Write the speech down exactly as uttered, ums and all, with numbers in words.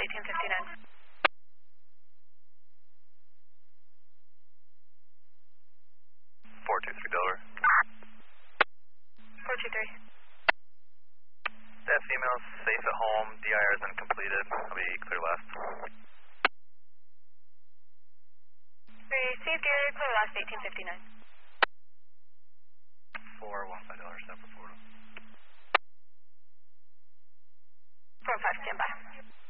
eighteen fifty-nine. four two three Delaware. four two three. That female safe at home, D I R is uncompleted. I'll be clear last. Received area clear last eighteen fifty-nine. four one five Delaware, step for Florida. four five, stand by.